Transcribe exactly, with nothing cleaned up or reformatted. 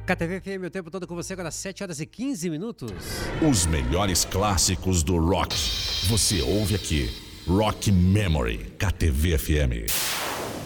K T V F M o tempo todo com você, agora sete horas e quinze minutos. Os melhores clássicos do rock. Você ouve aqui. Rock Memory, K T V F M.